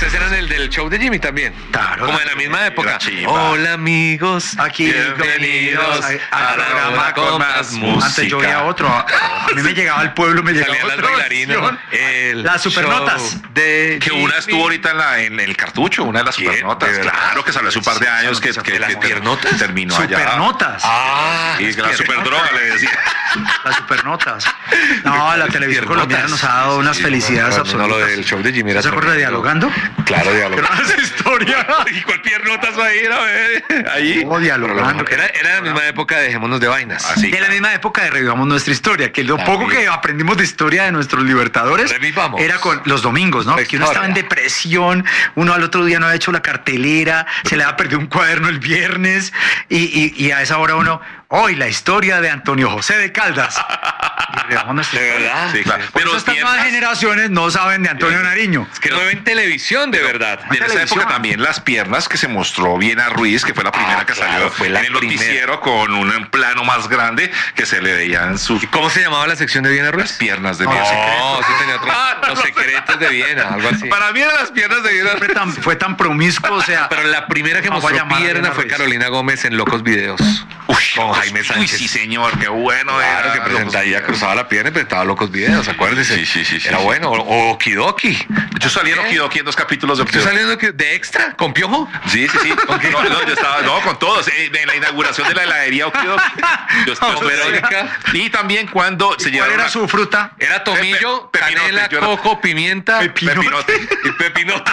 ustedes eran el del show de Jimmy también. Claro. Como en la misma época. Hola amigos, aquí bienvenidos al programa con más música. Antes yo veía otro. A mí me llegaba al pueblo, me llegaba Salían las otra bailarinas, versión. el Las supernotas. show de que una estuvo ahorita en el cartucho, una de las ¿Quién? supernotas. ¿De verdad? Claro que salió hace un par de años que ¿De las piernotas? terminó allá. Supernotas. Y que la superdroga le decía. Las supernotas. No, la televisión colombiana nos ha dado unas felicidades No, absolutas. lo del show de Jimmy era ¿Se acuerda de tremendo. Dialogando? Claro, Dialogando. Gran historia. ¿Y cuál piernotas va a ir a ver? Ahí. Oh, Dialogando. Era la misma época de Dejémonos de Vainas. Así. De la misma época de Revivamos Nuestra Historia, que lo También. poco que aprendimos de historia de nuestros libertadores Revivamos. era con los domingos, ¿no? La Que uno estaba en historia. depresión, uno al otro día no había hecho la cartelera, se le había perdido un cuaderno el viernes y a esa hora uno, hoy la historia de Antonio José de Caldas. Y Revivamos Nuestra ¿De Historia. verdad? Sí, claro. Pero estas nuevas generaciones no saben de Antonio Nariño. Es que no ven televisión de verdad. Y en esa televisión. época también las piernas que se mostró Viena Ruiz, que fue la primera que claro, salió fue la en el primera. noticiero con un plano más grande que se le veían sus ¿Y cómo se llamaba la sección de Viena Ruiz? piernas de No, Viena. sí tenía otro. Los no, secretos de Viena, algo así. Para mí eran las piernas de Viena Ruiz. Fue tan promiscuo, o sea. Pero la primera que No, voy a mostró llamar a pierna Viena fue Ruiz. Carolina Gómez en Locos Videos. Con Jaime Sánchez. Uy, sí, señor, qué bueno. Claro, era que presentaba, ella Locos cruzaba la pierna y presentaba Locos Videos, acuérdese. Sí. Era bueno. O Okidoki. Yo salí en Okidoki en 2 capítulos de ¿Estoy Okidoki. saliendo de extra? ¿Con Piojo? Sí. Yo estaba con todos. En la inauguración de la heladería Okidoki. Yo estaba Con Verónica. Y también cuando se ¿Cuál llevaron era su fruta? Era tomillo, Pepinote, canela, yo era- coco, pimienta, Pepinote. y pepinote.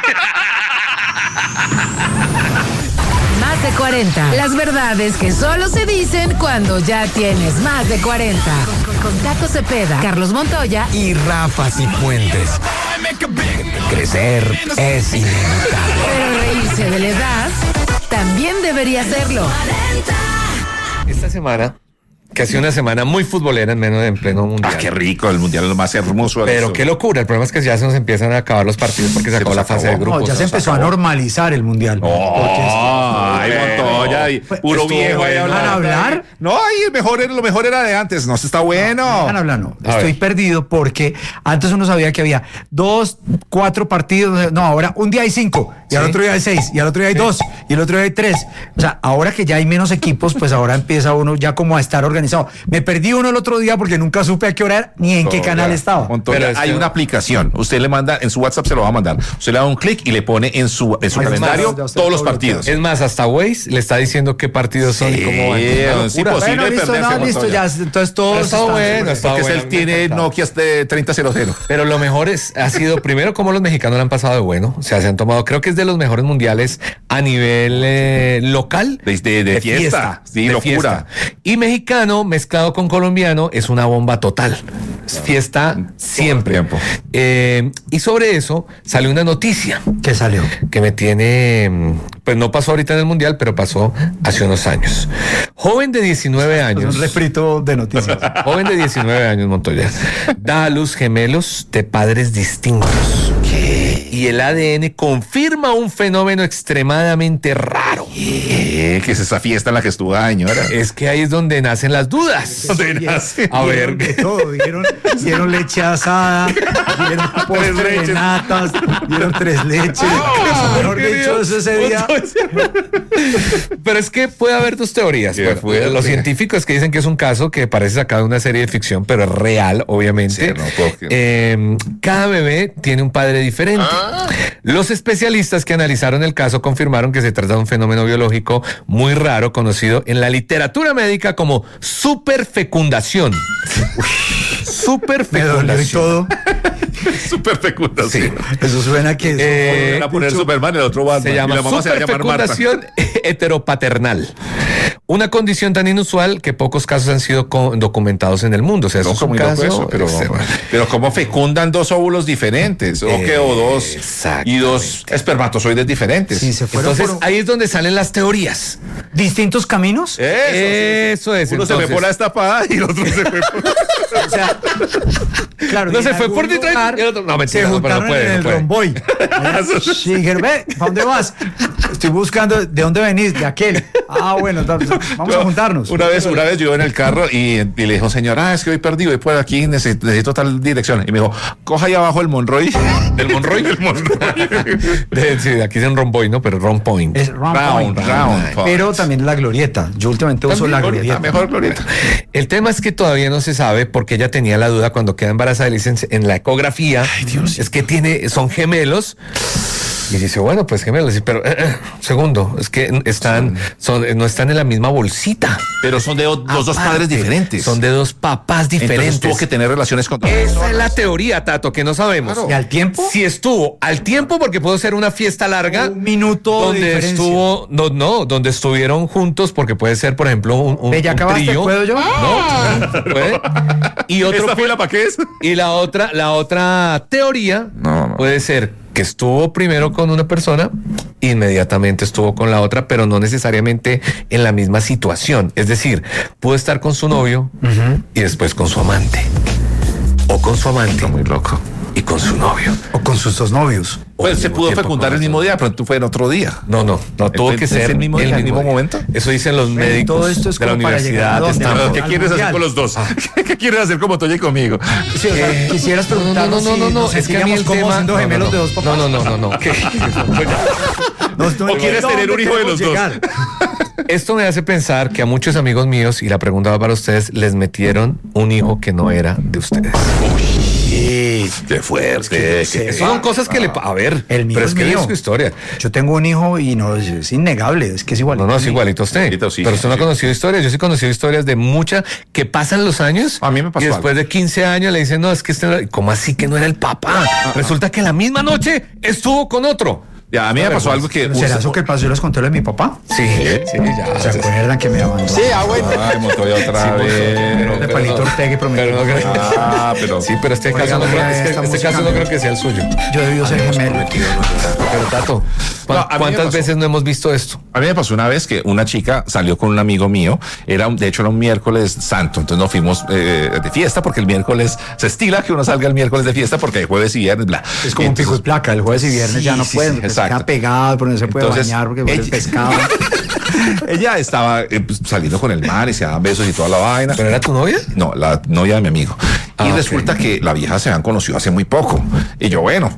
Más de 40. Las verdades que solo se dicen cuando ya tienes más de 40. Con Taco Cepeda, Carlos Montoya Y Rafa Cifuentes. Crecer es inevitable. pero reírse de la edad también debería serlo. Esta semana, que ha sido una semana muy futbolera en pleno mundial. Ah, qué rico, el mundial es lo más hermoso. Pero qué locura, el problema es que ya se nos empiezan a acabar los partidos porque se acabó la fase de grupos. No, ya se empezó a normalizar el mundial. Ay, Montoya, y puro Estuvo viejo ahí bueno. hablando. ¿Van a hablar? No, y lo mejor era de antes. No, está bueno. Dejan hablar, no. A Estoy ver. perdido porque antes uno sabía que había 2, 4 partidos. No, ahora un día hay 5, y al otro día hay 6, y al otro día hay 2, y el otro día hay 3. O sea, ahora que ya hay menos equipos, pues ahora empieza uno ya como a estar organizado. Me perdí uno el otro día porque nunca supe a qué hora era ni en qué canal estaba. Montoya, Pero es hay que- una aplicación. Usted le manda, en su WhatsApp se lo va a mandar. Usted le da un clic y le pone en su Ay, calendario ya está todos los todo partidos. Es más, hasta Waze le está diciendo qué partidos son y cómo van. es Una locura. imposible Bueno, listo, perderse, no, listo, Montoya. ya, entonces todos Pero está están- bueno, está Porque bueno, él me tiene encanta. Nokia 3000. Pero lo mejor ha sido primero cómo los mexicanos lo han pasado de bueno. O sea, se han tomado, creo que es de los mejores mundiales a nivel local. De fiesta. Sí, de locura. fiesta. Y mexicano mezclado con colombiano es una bomba total. Es fiesta siempre. tiempo. Y sobre eso salió una noticia ¿Qué salió? que me tiene, pues no pasó ahorita en el mundial, pero pasó hace unos años. Joven de 19 Es años. un refrito de noticias. Joven de 19 años, Montoya, da a luz gemelos de padres distintos. Y el ADN confirma un fenómeno extremadamente raro. ¿Qué es esa fiesta en la que estuvo la señora? Es que ahí es donde nacen las dudas. A ver. De todo, dieron leche asada, dieron postre de natas, dieron 3 leches. Mejor dicho, eso ese día. Pero es que puede haber dos teorías. Qué Bueno, fuerte. los científicos que dicen que es un caso que parece sacado de una serie de ficción, pero es real, obviamente. Sí, no puedo creer. Cada bebé tiene un padre diferente. Los especialistas que analizaron el caso confirmaron que se trata de un fenómeno biológico muy raro, conocido en la literatura médica como superfecundación. Me dolió y Superfecundación. todo. Súper fecundación. Eso suena que Van a poner Superman el otro Batman. Se y llama la mamá se va a llamar Marta. superfecundación heteropaternal. Una condición tan inusual que pocos casos han sido documentados en el mundo. O sea, eso es un Muy loco caso. eso, pero ¿cómo fecundan 2 óvulos diferentes? O dos y 2 espermatozoides diferentes. Sí, se fueron Entonces, por ahí es donde salen las teorías. distintos caminos. Eso es. Uno se entonces. me por la destapada y el otro se fue por... O sea, claro. Uno y se en fue por algún detrás lugar y el otro. No, se mentira, no, pero juntaron no puede, en no el puede. romboy. Sí, dijeron, ve, ¿para dónde vas? Estoy buscando, ¿de dónde venís? De aquel. Bueno, vamos a juntarnos. Una vez yo iba en el carro y le dijo, señora, es que hoy perdí, voy por aquí, necesito tal dirección. Y me dijo, coja ahí abajo el Monroy. ¿El Monroy? El Monroy. Sí, aquí dicen Romboy, ¿no? Pero Ron Point. Es round point. Pero también la glorieta. Yo últimamente uso la glorieta. Mejor glorieta. El tema es que todavía no se sabe porque ella tenía la duda cuando queda embarazada, le dicen en la ecografía, es que son gemelos. Y dice, bueno, pues gemelos, pero segundo, es que no están en la misma bolsita. Pero son de los dos padres diferentes. Son de dos papás diferentes. Entonces tuvo que tener relaciones con todos. Esa es la teoría, Tato, que no sabemos. Claro. ¿Y al tiempo? Si estuvo al tiempo, porque puede ser una fiesta larga. Un minuto donde de diferencia. estuvo, donde estuvieron juntos, porque puede ser, por ejemplo, un ¿Ya acabaste? trío. ¿Puedo yo? No, puede. Y otro ¿Esta fila para qué es? Y la otra teoría No. puede ser que estuvo primero con una persona, inmediatamente estuvo con la otra, pero no necesariamente en la misma situación. Es decir, pudo estar con su novio y después con su amante. O con su amante. Muy loco. Y con su novio. O con sus dos novios. Pues se pudo fecundar el mismo día, pero tú fue en otro día. No, tuvo que ser el mismo día, el mismo momento. Eso dicen los médicos todo esto es de la como para llegar Universidad a de dónde, Stanford. ¿Qué quieres hacer con los dos? ¿Qué quieres hacer como Toña y conmigo? Sí, o sea, quisieras preguntarnos No, es que a mí el tema siendo gemelos de dos papás. No. ¿O quieres tener un hijo de los dos? Esto me hace pensar que a muchos amigos míos, y la pregunta va para ustedes, les metieron un hijo que no era de ustedes. Qué fuerte. Son cosas que le... A ver, El mío pero es es que mío. es su historia. Yo tengo un hijo y no es innegable, es que es igualito. No, es igualito a usted. Igualito, sí, pero usted no ha sí. conocido historias. Yo sí he conocido historias de muchas que pasan los años. A mí me pasó Y después de 15 años le dicen, no, es que este no era... ¿Cómo así que no era el papá? Resulta que la misma noche estuvo con otro. Ya, a mí me pasó algo que... ¿Será eso que pasó? Yo les conté lo de mi papá. Sí, ya. ¿Se acuerdan que me abandonó? Sí, Ay, Montoya otra vez. de Palito Ortega y prometió. Pero no creo. Pero Sí, pero este caso no creo que sea el suyo. Yo debió ser gemelo. Pero Tato, No, a mí me ¿cuántas pasó. veces no hemos visto esto? a mí me pasó una vez que una chica salió con un amigo mío, de hecho era un miércoles santo, entonces nos fuimos de fiesta porque el miércoles se estila que uno salga el miércoles de fiesta porque hay jueves y viernes, bla. Es como un pico y placa, el jueves y viernes ya no pueden, sí, porque se exacto. queda pegado, porque no se puede Entonces, bañar, porque huele el ella- pescado. Ella estaba pues, saliendo con el man y se daban besos y toda la vaina. ¿Pero era tu novia? No, la novia de mi amigo. Y ok. resulta que la vieja se han conocido hace muy poco. Y yo, bueno,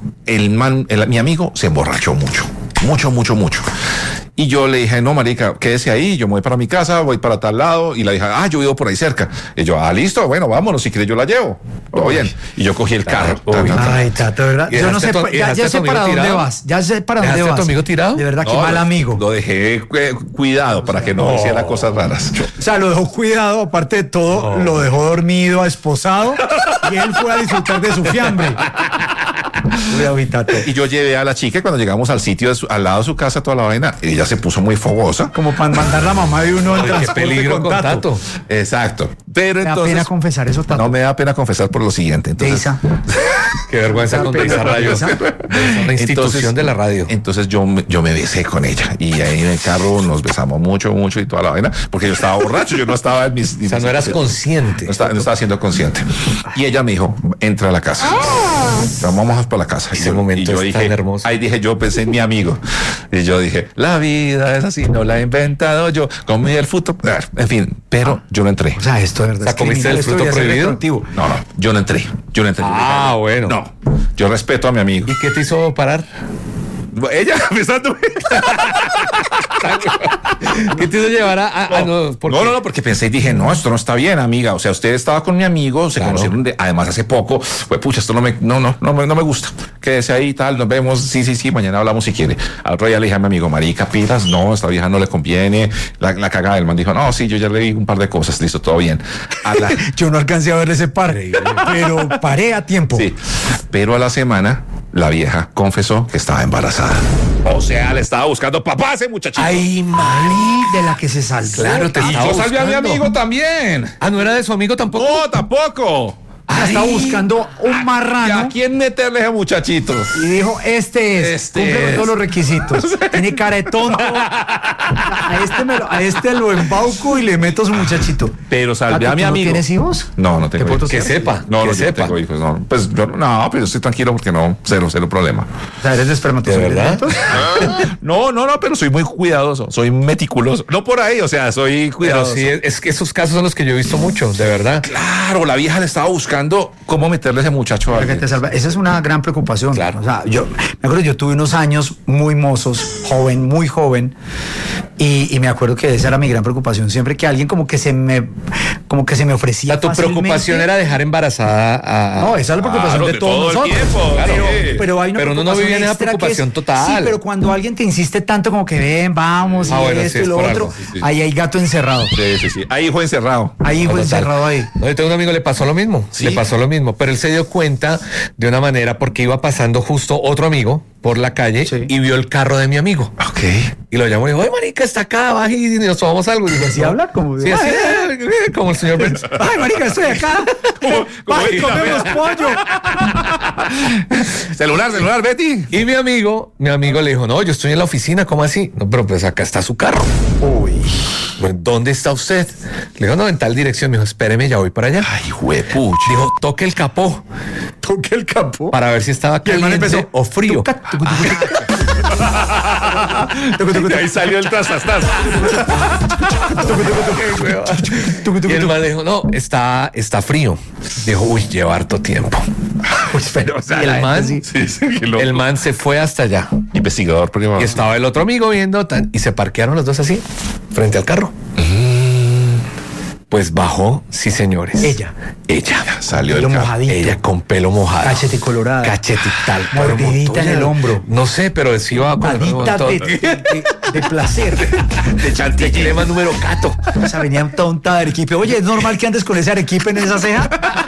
mi amigo se emborrachó mucho. Mucho. Y yo le dije, no, marica, quédese ahí, yo me voy para mi casa, voy para tal lado. Y la hija, yo vivo por ahí cerca. Y yo, listo, bueno, vámonos, si quieres yo la llevo. Todo bien. Y yo cogí el carro. Ay, Tato, ¿verdad? ¿Y Yo no sé, dejaste ya sé para dónde tirado? vas. Ya sé para dónde ¿Dejaste a vas. tu amigo tirado? De verdad, qué No, mal amigo. Lo dejé cuidado para que no hiciera cosas raras. O sea, lo dejó cuidado, aparte de todo, lo dejó dormido, esposado, y él fue a disfrutar de su fiambre. Cuidado, mi Tato. Y yo llevé a la chica y cuando llegamos al sitio al lado de su casa, toda la vaina, ella se puso muy fogosa. Como para mandar la mamá de uno al Qué transporte peligro con Tato. Exacto. Pero Me da entonces pena confesar eso, Tato. no me da pena confesar por lo siguiente. Entonces, Deisa. Qué vergüenza con Deisa Radio. Es una institución de la radio. Entonces yo me besé con ella y ahí en el carro nos besamos mucho y toda la vaina, porque yo estaba borracho, yo no estaba en mis... O sea, no eras consciente. No estaba siendo consciente. Y ella me dijo, entra a la casa. Vamos para la casa. Ese momento es tan hermoso. Ahí dije, yo pensé en mi amigo. Y yo dije, la vida es así, no la he inventado yo. Comí el fruto. En fin, pero yo no entré. O sea, esto de verdad. O sea, es ¿comiste criminal, el esto fruto debería ser prohibido? retroactivo. No, yo no entré. Yo no Bueno. No, yo respeto a mi amigo. ¿Y qué te hizo parar? Ella besándome. ¿Qué te hizo llevar no? ¿Por qué? No, porque pensé y dije, no, esto no está bien, amiga. O sea, usted estaba con mi amigo, se conocieron además hace poco. Pues, pucha, esto no me gusta. Quédese ahí, tal, nos vemos. Sí, mañana hablamos si quiere. Al otro día le dije a mi amigo, marica, pilas, no, esta vieja no le conviene. La cagada del man dijo, no, sí, yo ya le di un par de cosas, listo, todo bien. Yo no alcancé a verle ese par, pero paré a tiempo. Sí, pero a la semana la vieja confesó que estaba embarazada. O sea, le estaba buscando papá a ese muchachito. Ay, Mari. De la que se saltó. Claro, te y estaba yo salvé a mi buscando. amigo también. ¿No era de su amigo tampoco? No, tampoco. Mónica estaba buscando un marrano. ¿A quién meterle a ese muchachito? Y dijo, este cumple con todos los requisitos. Tiene cara de tonto. A este lo embauco y le meto a su muchachito. Pero salvé Tato, a mi ¿tú amigo. ¿No tienes hijos? No tengo hijos. Que sepa. No, que yo no sepa. tengo hijos, no. Pues yo pero yo estoy tranquilo porque no, cero problema. O sea, eres de espermatozoides. ¿De verdad? lentos. No, pero soy muy cuidadoso, soy meticuloso. No por ahí, o sea, soy Pero cuidadoso. sí, es que esos casos son los que yo he visto mucho, de verdad. Claro, la vieja le estaba buscando cómo meterle a ese muchacho a Para que alguien. te salva. Esa es una gran preocupación. Claro. O sea, yo me acuerdo, yo tuve unos años muy mozos, muy joven, y me acuerdo que esa era mi gran preocupación. Siempre que alguien como que se me ofrecía. Tu preocupación fácilmente. era dejar embarazada a... No, esa es la preocupación Claro, de de todos todo el nosotros. tiempo, claro, pero, sí. pero hay una Pero uno no preocupación vive en esa extra que preocupación es- total. Sí, pero cuando alguien te insiste tanto como que ven, vamos, y Bueno, esto sí, y es lo por otro, algo, sí. ahí hay gato encerrado. Sí. Ahí hijo encerrado. Ahí fue Total. encerrado ahí. No, yo tengo un amigo, le pasó lo mismo, ¿Sí? le pasó lo mismo, pero él se dio cuenta de una manera porque iba pasando justo otro amigo por la calle Sí. y vio el carro de mi amigo. Ok. Y lo llamó y dijo, ¡ay, marica, está acá, baja y nos tomamos algo! Y dijo, ¿Así "No". habla? Como de- Sí, así, como el señor Burns. Ay, marica, estoy acá. Ay, comemos pollo. Celular, Betty. Y mi amigo le dijo, no, yo estoy en la oficina, ¿cómo así? No, pero pues acá está su carro. Uy. Bueno, ¿dónde está usted? Le dijo, no, en tal dirección. Me dijo, espéreme, ya voy para allá. Ay, juepucha. Dijo, toque el capó Toqué el capó. para ver si estaba Y el man caliente empezó, o frío. De ahí salió el trastastas. Y el man dijo, no, está frío. Dijo, uy, lleva harto tiempo. Pero, o sea, Y el man, Sí, qué loco. el man se fue hasta allá. Investigador privado. Y estaba el otro amigo viendo y se parquearon los dos así, frente al carro. Pues bajó, sí, señores. Ella. Salió Pelo el carro. mojadito. Ella con pelo mojado. Cachete colorada. Cachete y tal. Mordidita pero en el hombro. No sé, pero sí iba con Palita todo- de placer. De chantilly. de crema número cato. Esa venía tonta de Arequipe. Oye, ¿es normal que andes con ese Arequipe en esa ceja?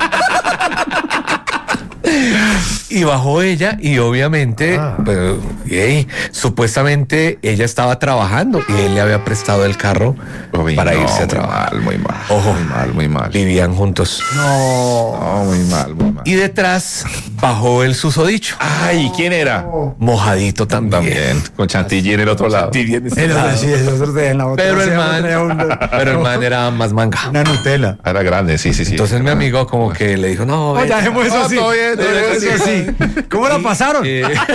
Y bajó ella y obviamente, pues, supuestamente ella estaba trabajando y él le había prestado el carro Uy, para no, irse a trabajar. Muy mal. Ojo. Muy mal. Vivían juntos. No. No, muy mal. Y detrás bajó el susodicho. Ay, ¿quién era? Mojadito también. También. Con chantilly en el otro lado. Chantilly en ese El lado. otro, sí, el otro traía en la otra. Pero el ceja, man, traía pero el man era más manga. una Nutella. Era grande, sí. Entonces mi amigo como que le dijo, no, Oye, vete. dejemos eso No, así. todo bien, Dejemos eso así. ¿Cómo la pasaron?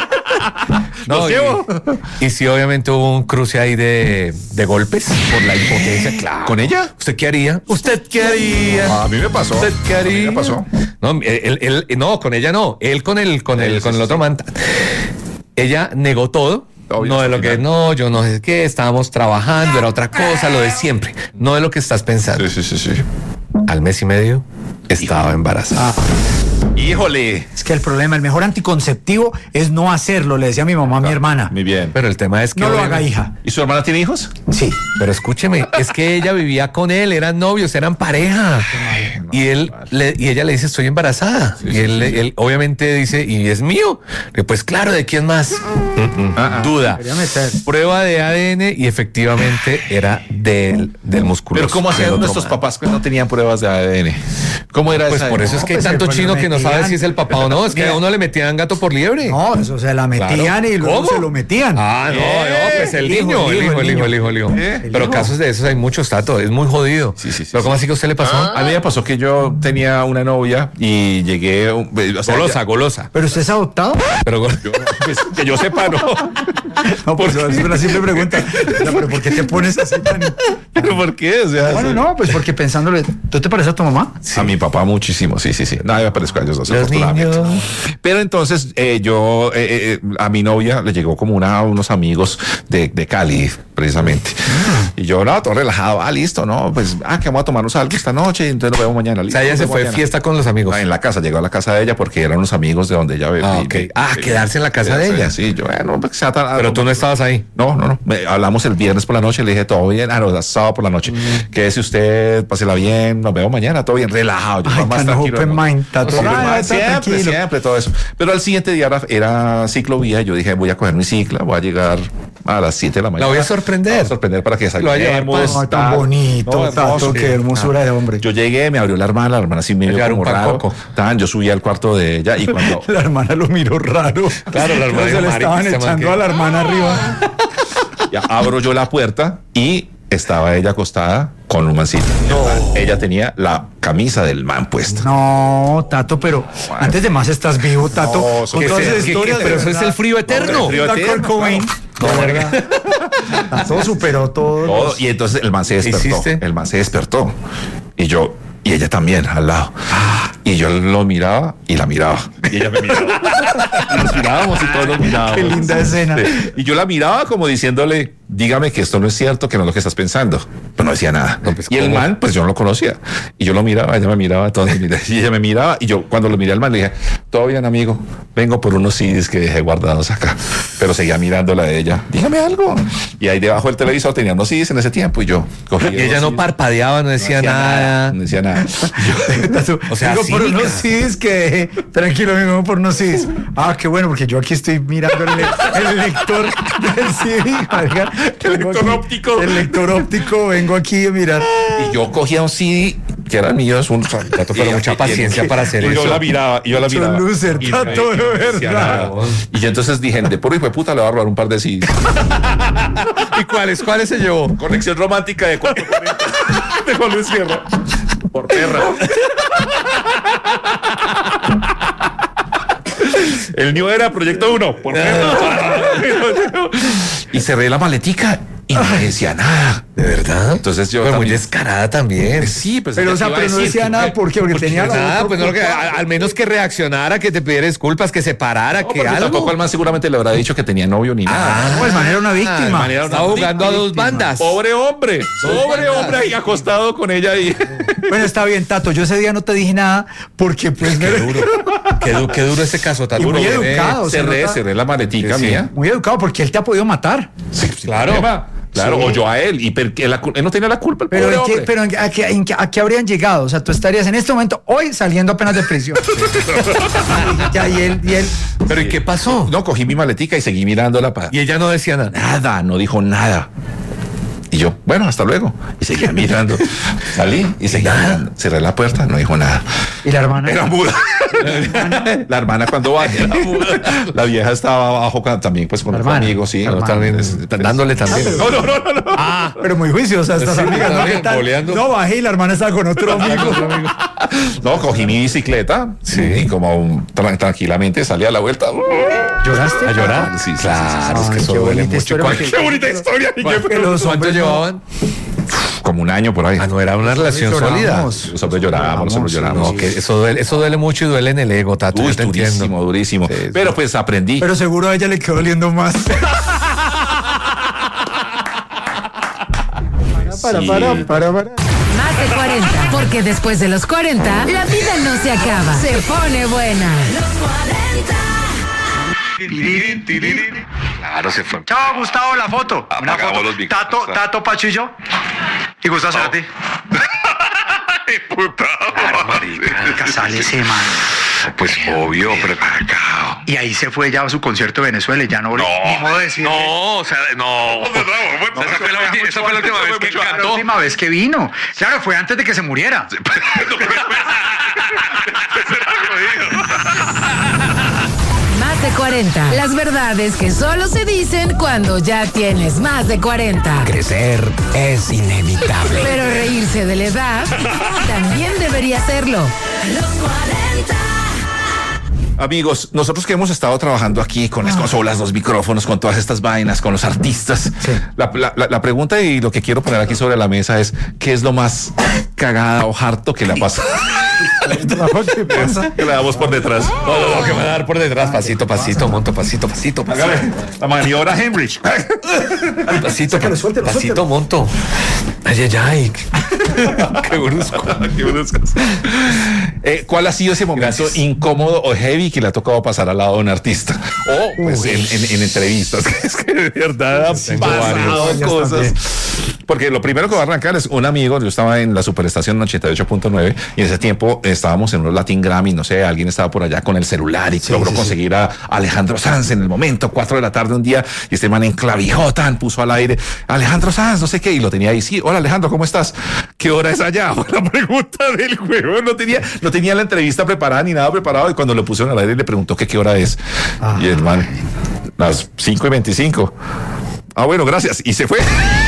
No, Los llevo. y sí, obviamente hubo un cruce ahí de golpes por la impotencia, claro. ¿Con ella? ¿Usted qué haría? ¿Usted qué haría? A mí me pasó. ¿Usted qué A mí haría? me pasó. No, él, no, con ella no. Él con el otro man. Ella negó todo. Obvio, No de al lo que, final. no, yo no sé qué, estábamos trabajando, era otra cosa, lo de siempre. No de lo que estás pensando. Sí. Al mes y medio estaba embarazada. Híjole. Es que el problema, el mejor anticonceptivo es no hacerlo, le decía mi mamá a mi hermana. Muy bien. Pero el tema es que... No lo haga, obviamente- hija. ¿Y su hermana tiene hijos? Sí. Pero escúcheme, es que ella vivía con él, eran novios, eran pareja. Y y ella le dice, estoy embarazada. Y él obviamente dice, ¿y es mío? Y pues claro, ¿de quién más? Duda. Quería meter. Prueba de ADN y efectivamente era del musculoso. Pero ¿cómo del hacían otro nuestros man. papás que no tenían pruebas de ADN? ¿Cómo era Pues esa? por eso es que hay pues, tanto pues, chino lo que no sabe metían. si es el papá o no. Es que a uno le metían gato por liebre. No, eso se la metían Claro. y luego ¿Cómo? se lo metían. Ah, no, pues el El niño. hijo. Pero casos de esos hay muchos, Tato. Es muy jodido. Sí. Pero ¿cómo así que a usted le pasó? A mí me pasó que yo tenía una novia y llegué... o sea, Golosa. ¿Pero usted es adoptado? Pero pues, que yo sepa, ¿no? No, pues es una simple pregunta. No, pero ¿por qué te pones así tan...? ¿Pero por qué? O sea, Bueno, no, pues porque pensándole, ¿tú te pareces a tu mamá? a mi papá muchísimo, sí. No, me parezco a ellos dos, los afortunadamente. niños. Pero entonces a mi novia le llegó como unos amigos de Cali, precisamente. Y yo, no, todo relajado. Listo, no, pues, que vamos a tomarnos algo esta noche y entonces nos vemos mañana. O sea, ella se fue de fiesta con los amigos. En la casa, llegó a la casa de ella porque eran unos amigos de donde ella vivía. Ah, ok. Quedarse en la casa de ella. Sí, yo, bueno, pues, Pero tú no estabas ahí. No. Hablamos el viernes por la noche, le dije, todo bien. No, sábado por la noche. Quédese usted, pásela bien, nos vemos mañana, todo bien, relajado. Yo Ay, más tan tranquilo. open mind, Tato. Open Ay, mind, está siempre, tranquilo. siempre, todo eso. Pero al siguiente día era ciclovía. Yo dije, voy a coger mi cicla, voy a llegar a las 7 de la mañana. La voy a sorprender. La voy a sorprender para que Lo voy a llevar salgamos. No, tan bonito, No, Tato, hermoso. qué hermosura de hombre. Yo llegué, me abrió la hermana sí me vio Llevar como un pan raro. coco. Yo subí al cuarto de ella y cuando... La hermana lo miró raro. Claro, la hermana Se dijo, le "Marica, estaban este man echando qué". a la hermana arriba. Ya abro yo la puerta y estaba ella acostada con un mancito. Ella tenía la camisa del man puesta. No, Tato, pero antes de más estás vivo, Tato. No, con que todas sea- esas que- historias. Pero de eso es verdad. el frío eterno. El frío Tato eterno, Cobain. claro. De verdad. Tato superó todo. Todo, y entonces el man se despertó. ¿Hiciste? El man se despertó. Y ella también al lado. Y yo lo miraba y la miraba. Y ella me miraba. Y nos mirábamos y todos nos mirábamos. Qué linda escena. Sí. Y yo la miraba como diciéndole, dígame que esto no es cierto, que no es lo que estás pensando. Pero no decía nada. No, pues, y el ¿cómo? man, pues yo no lo conocía. Y yo lo miraba, ella me miraba, todos me miraban. Y ella me miraba. Y yo cuando lo miré al man le dije, todo bien, amigo, vengo por unos CDs que dejé guardados acá. Pero seguía mirándola a ella. Dígame algo. Y ahí debajo del televisor tenía unos CDs en ese tiempo. Y yo cogí Y ella los no CDs. parpadeaba, no decía nada. No decía nada. Tato, O sea, vengo por cínica. unos CDs que tranquilo, vengo por unos CDs. Ah, qué bueno, porque yo aquí estoy mirando el lector del CD. marica. El Vengo lector aquí- óptico. El lector óptico, vengo aquí a mirar. Y yo cogía un CD que era mío, es un Tato, pero mucha paciencia para hacer y eso. yo la miraba, y yo la Son miraba. loser, Y Tato, no de decía verdad. nada. Y yo entonces dije, de puro hijo de puta le voy a robar un par de CDs. ¿Y cuáles se llevó? Conexión romántica de 440 de Juan Luis Guerra. Por perra. El mío era Proyecto 1. Por perra. Y cerré la maletica y no me decía nada. ¿De verdad? Entonces yo Pero muy también- descarada también. Sí, pues Pero, o ella sea, te iba a pero no decir decía que- nada, ¿por qué? Porque tenía la Nada, otra pues no, que, culpa. al menos que reaccionara, que te pidiera disculpas, que se parara, No, que porque algo. tampoco el man seguramente le habrá dicho que tenía novio ni nada. No, el man era una Ah, víctima. el man estaba jugando a dos bandas. Pobre hombre ahí acostado con ella ahí. Bueno, está bien, Tato. Yo ese día no te dije nada porque pues Qué duro. Qué duro ese caso, Tato. Y muy Bebé. educado. se nota- Cerré la maletica Sí, sí. mía. Muy educado porque él te ha podido matar. Claro. Claro, Sí. o yo a él. Y él no tenía la culpa, el Pero, pobre ¿en qué, hombre. pero ¿a qué habrían llegado? O sea, tú estarías en este momento, hoy, saliendo apenas de prisión. Ya, y él. Pero ¿y qué pasó? No, cogí mi maletica y seguí mirándola para... Y ella no decía nada. Nada, no dijo nada. Y yo, bueno, hasta luego. Y seguía mirando. Salí y seguía mirando. Cerré la puerta, no dijo nada. Y la hermana. Era muda. La hermana cuando va, era muda. La vieja estaba abajo también, pues con La los hermana. amigos, sí. La No, hermana. también Dándole también. No. Pero muy juiciosa estas Sí, amigas, ¿no? también, ¿Qué tal? boleando. No, bajé y la hermana estaba con otro amigo. No, cogí mi bicicleta y como tranquilamente salí a la vuelta. ¿Lloraste? ¿A llorar? Sí, sí, Claro, es que Ay, eso qué duele bonita mucho. historia, ¿Cuál- porque- Qué bonita historia. Que los ¿Cuánto hombres no- llevaban? Como un año por ahí. Ah, no era una relación sólida. Lloramos. Los hombres lloramos. No, que eso duele mucho y duele en el ego, Tato. Uy, yo te durísimo, entiendo. durísimo. Sí, sí. Pero pues aprendí. Pero seguro a ella le quedó doliendo más. Para. Más de 40, porque después de los 40, la vida no se acaba, se pone buena. Claro, se fue. Chao, Gustavo, la foto. Una Apagamos foto. los micrófonos. Tato, Pacho y yo. Y Gustavo Cerati. Claro, marica. Sale ese man. Pues obvio, pero cagao. Y ahí se fue ya a su concierto de Venezuela y ya no... Ni modo de decir. No, o sea, no. Esa fue la última vez que La cantó. última vez que vino. Claro, fue antes de que se muriera. Más de 40, las verdades que solo se dicen cuando ya tienes más de 40. Crecer es inevitable. Pero reírse de la edad también debería serlo. Amigos, nosotros que hemos estado trabajando aquí con las consolas, los micrófonos, con todas estas vainas, con los artistas, la pregunta y lo que quiero poner aquí sobre la mesa es, ¿qué es lo más cagada o harto que le ha pasado? ¿Qué pasa? Que le damos por detrás. No, que me va a dar por detrás. Pasito, monto, pasito. La maniobra Henrich. Pasito, monto. Ay. Qué brusco. Qué bruscos. ¿Cuál ha sido ese momento Gracias. incómodo o heavy que le ha tocado pasar al lado de un artista? O pues en entrevistas. Es que de verdad han Tengo pasado varios cosas. porque lo primero que va a arrancar es un amigo, yo estaba en la superestación 88.9 y en ese tiempo estábamos en unos Latin Grammy, no sé, alguien estaba por allá con el celular y logró conseguir a Alejandro Sanz en el momento, 4 de la tarde un día, y este man en clavijota puso al aire, Alejandro Sanz, no sé qué, y lo tenía ahí, sí, hola Alejandro, ¿cómo estás? ¿Qué hora es allá? Fue la pregunta del juego, no tenía la entrevista preparada ni nada preparado, y cuando lo pusieron al aire le preguntó que qué hora es, y el man, las 5:25. Ah, bueno, gracias. Y se fue.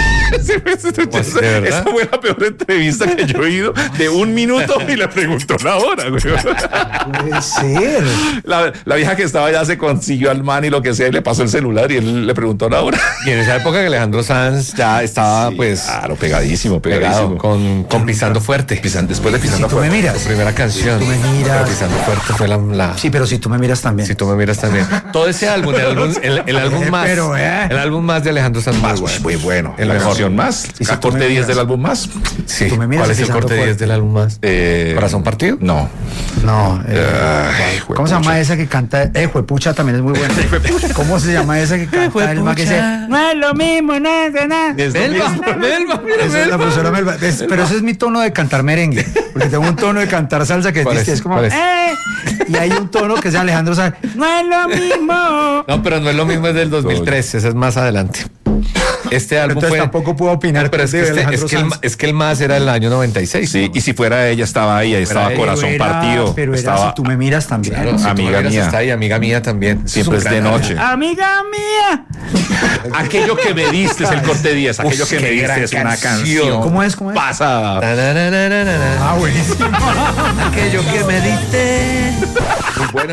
Esa fue la peor entrevista que yo he oído, de 1 minuto, y le preguntó la hora, güey. Puede ser. La vieja que estaba allá se consiguió al man y lo que sea, y le pasó el celular y él le preguntó la hora. Y en esa época que Alejandro Sanz ya estaba, pues. Claro, pegadísimo. Pegado, con Pisando Fuerte. Después de Pisando Si tú me Fuerte. miras. Su primera canción. Si tú me miras. Pero Pisando Fuerte fue la. Sí, pero si tú me miras también. Si tú me miras también. Todo ese álbum, el álbum más. Pero, El álbum más de Alejandro Sanz. Muy bueno. El La mejor. canción más. Y si El tú me corte 10 miras. del álbum más. Sí. Tú me miras ¿Cuál es el Pisando corte 10 Fuerte. del álbum más? ¿Corazón partido? No. No. Ay, ¿Cómo se llama esa que canta? Juepucha también es muy buena. ¿Cómo se llama esa que canta el man que dice? No es lo mismo, nada. Melba, mira, Esa es la profesora Melba. Pero ese es mi tono de cantar merengue. Porque tengo un tono de cantar salsa que ¿Cuál es, es? como. ¿Cuál es? Y hay un tono que es de Alejandro Sanz. No es lo mismo. No, pero no es lo mismo, es del 2003, ese es más adelante. Este álbum Entonces fue. tampoco puedo opinar. No, pero es que, de Alejandro Sanz. es que el más era el año 96. Sí, y si fuera ella estaba ahí estaba ella, Corazón Pero era- Partido. Pero era Estaba si tú me miras también. Claro, si tú Amiga me miras, mía. está ahí, amiga mía también. Siempre es de noche. Amiga mía. Aquello que me diste es el corte 10. Aquello que qué me diste gran es una canción. canción. ¿Cómo es? ¿Cómo es? Pasada. Ah, Buenísimo. aquello que me diste. Muy buena.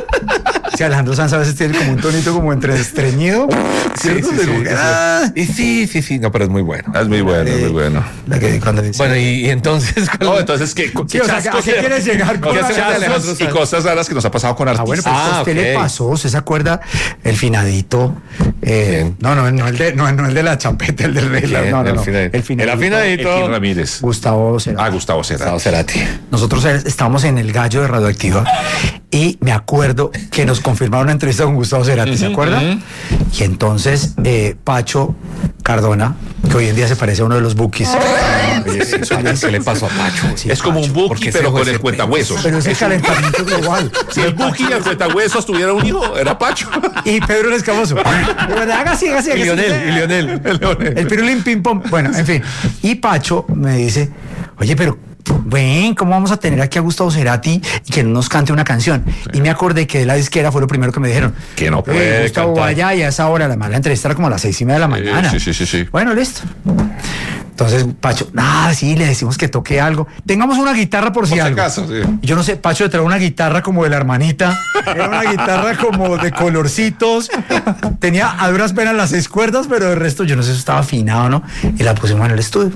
Sí, Alejandro Sanz a veces tiene como un tonito como entre estreñido. ¿Cierto? Sí, De sí, como sí, que, sí. ah. Y sí. No, pero es muy bueno. Es muy bueno, muy bueno. La que cuando dice. Bueno, y entonces. No, entonces, ¿qué Sí, o sea, ¿a qué quieres llegar con ¿Qué la- chascos y cosas raras que nos ha pasado con Ah, bueno, artistas? pero a usted le ok. pasó, ¿usted se acuerda? El finadito. ¿Quién? No el de la champeta, el del rey. ¿Quién? No. El finadito. El finadito. El afinadito. Elkin Ramírez. Gustavo Cerati. Gustavo Cerati. Cerati. Nosotros estábamos en el Gallo de Radioactiva y me acuerdo que nos confirmaron una entrevista con Gustavo Cerati, ¿se acuerdan? Y entonces Pacho Cardona, que hoy en día se parece a uno de los Bukis. Oye, sí, ¿qué le pasó a Pacho? Sí, Es como Pacho. un ¿Por qué Buki, se pero dejó con ese el cuentahuesos. Pero es el calentamiento global. Si el Buki y el cuentahuesos tuvieran un hijo, era Pacho. Y Pedro el Escamoso. Haga así. Y Lionel. El pirulín ping pong. Bueno, en fin. Y Pacho me dice, oye, pero ven, ¿cómo vamos a tener aquí a Gustavo Cerati y que no nos cante una canción? Y me acordé que de la disquera fue lo primero que me dijeron. Que no puede Gustavo, cantar. vaya y a esa hora, la entrevista era como a las 6:30 de la mañana. Sí. Bueno, listo. Entonces, Pacho, sí, le decimos que toque algo. Tengamos una guitarra por si Por si algo. acaso, sí. Y yo no sé, Pacho trae una guitarra como de la hermanita. Era una guitarra como de colorcitos. Tenía a duras penas las 6 cuerdas, pero el resto yo no sé si estaba afinado o no. Y la pusimos en el estudio.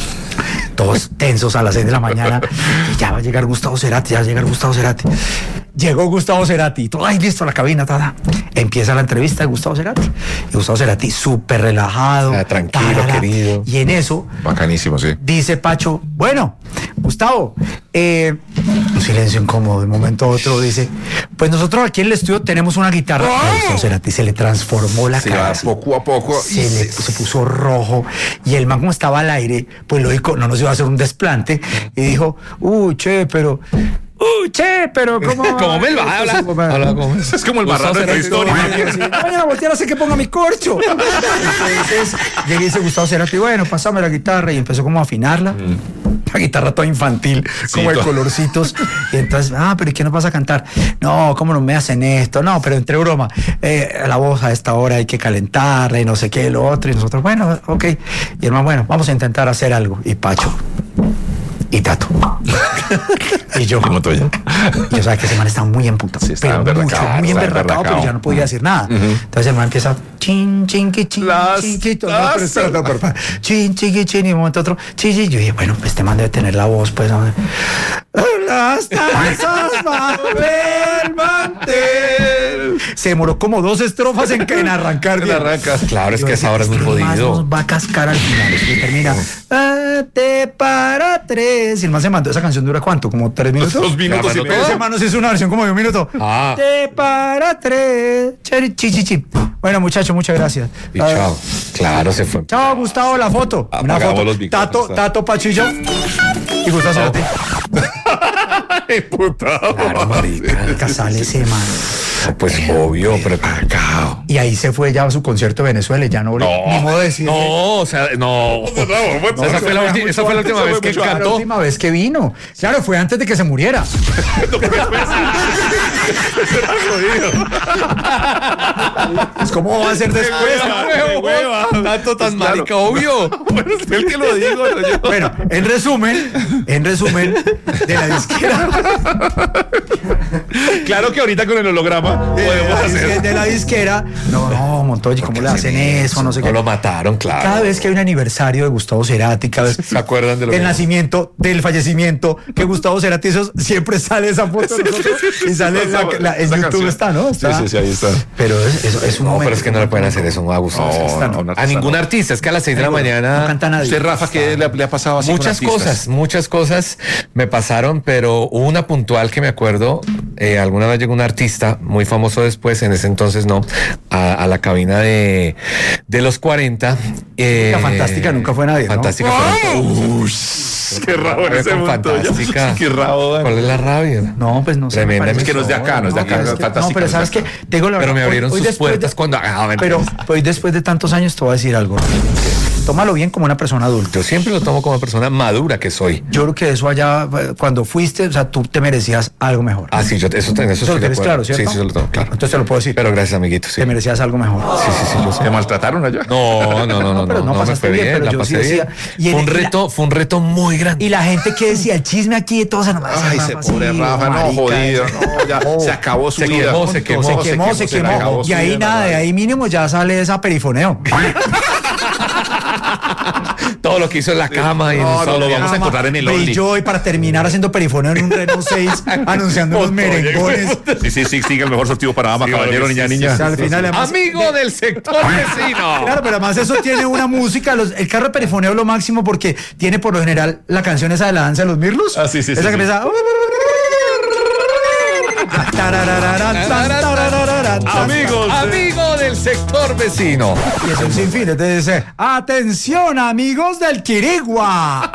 Todos tensos a las 6 de la mañana. Y ya va a llegar Gustavo Cerati, Llegó Gustavo Cerati, todo ahí listo, la cabina, Empieza la entrevista de Gustavo Cerati. Y Gustavo Cerati súper relajado. Tranquilo, querido. Y en eso Bacanísimo, sí. dice Pacho, bueno, Gustavo, un silencio incómodo, de un momento a otro dice, pues nosotros aquí en el estudio tenemos una guitarra. A Gustavo Cerati se le transformó la Se cara. va así. poco a poco. Se puso rojo y el man como estaba al aire, pues lógico, no nos iba a hacer un desplante y dijo, che, pero ¿cómo? Como Melba, habla como Es como el marrano de tu historia. Vayan a voltear, hace que ponga mi corcho. Entonces llegué y dice Gustavo Cerati, bueno, pásame la guitarra y empezó como a afinarla. La guitarra toda infantil, como de todo. colorcitos. Y entonces, pero ¿y qué nos vas a cantar? No, ¿cómo no me hacen esto? No, pero entre broma, la voz a esta hora hay que calentarla y no sé qué, lo otro. Y nosotros, bueno, ok. Y el man, bueno, vamos a intentar hacer algo. Y Pacho. Y Tato. Y yo. Yo sabía que ese man estaba muy emputado. Sí, estaba pero emberracado, muy estaba emberracado, pero emberracado. ya no podía decir nada. Entonces el man empieza chin, chin, que chin, Las chin, que no, tazas. pero espera, no, pero, chin, chin, que chin, y un momento otro, chin, chin. Yo dije, bueno, pues este man debe tener la voz, pues. ¿No? Las tazas bajo el mantel. Se demoró como 2 estrofas en arrancar. En arrancar. Claro, es Yo que decía, esa hora es muy "Este más jodido. nos va a cascar al final". Y termina, "Te para 3". Y el man se mandó, esa canción dura ¿cuánto? ¿Como 3 minutos? 2 minutos y ¿La mandó medio. toda? Ese man nos hizo una versión como de 1 minuto. Ah. Te para 3. Chi. Bueno, muchachos, muchas gracias. Y chao. Claro, se fue. Chao, Gustavo, la foto. Una Apagamos foto. los micrófonos. Tato, Pacho y yo. Y Gustavo Cerati. Ay, puta. Claro, marica. Casale ese man. Pues obvio, pero Cacao. Y ahí se fue ya a su concierto de Venezuela y ya no, ni modo de decir. no, o sea, no. Esa fue la última vez que La cantó. última vez que vino. Claro, fue antes de que se muriera. Pues, ¿cómo va a ser después? Qué hueva. Tanto tan Claro. marica, obvio. Bueno, es el que lo digo. No, yo. Bueno, en resumen, de la disquera. Claro que ahorita con el holograma podemos hacer. De la disquera. No, Montoya, ¿cómo le hacen eso? No sé No qué. lo mataron, Cada claro. vez que hay un aniversario de Gustavo Cerati, cada vez ¿Se acuerdan de lo del que nacimiento, del fallecimiento, que Gustavo Cerati hizo, siempre sale esa foto de nosotros y sale en Esa YouTube canción. está, ¿no? Está. Sí, ahí está. Pero es un No, momento. pero es que no le pueden hacer eso a Gustavo. A ningún artista. Es que a las 6 de la No mañana. canta nadie. Usted, Rafa, ¿qué le ha pasado así Muchas con artistas? muchas cosas me pasaron, pero hubo una puntual que me acuerdo. Alguna vez llegó un artista muy famoso después, en ese entonces no, a la cabina de los 40. La Fantástica nunca fue nadie, ¿no? Fantástica fue Uy, qué rabo en ese con momento. Fantástica. Qué rabo. ¿Cuál es la rabia? No, pues no sé. Tremenda me parece Es que no es de acá, no es de acá, pero no es Fantástica, no, pero no es sabes de que acá. te digo la Pero verdad, me abrieron hoy sus después puertas de- cuando. Pero hoy después de tantos años te voy a decir algo. Tómalo bien como una persona adulta. Yo siempre lo tomo como persona madura que soy. Yo creo que eso allá, cuando fuiste, o sea, tú te merecías algo mejor. Ah, sí, eso Eso estoy lo de tienes acuerdo. claro, ¿cierto? Sí, sí, eso lo tengo claro. Entonces te lo puedo decir. Pero gracias, amiguito. Sí. Te merecías algo mejor. Sí, yo sé. ¿Se maltrataron allá? No, pero no me pasaste fue bien, pero la yo sí pasé decía- bien. y Fue un reto muy grande. Y la gente que decía, el chisme aquí de todos, nomás. Ay, ese pobre Rafa, no, jodido. No, ya se acabó su Se vida. quemó, se quemó. Se le acabó Y su ahí vida, nada, de ahí mínimo ya sale esa perifoneo. Todo lo que hizo en la cama y en No, el no, sol. lo vamos a encontrar en el Only. Brilló y para terminar haciendo perifoneo en un Renault 6, anunciando unos merengones. Sí, sigue el mejor sortido para dama, caballero, niña, niña. O sea, al final, además, Amigo del sector vecino. Claro, pero además eso tiene una música, el carro de perifoneo es lo máximo porque tiene por lo general la canción esa de la danza de los Mirlos. Ah, sí, Esa sí, que sí. empieza. Amigos. Amigo del sector vecino. Y es un sinfín. Entonces dice: atención, amigos del Quirigua.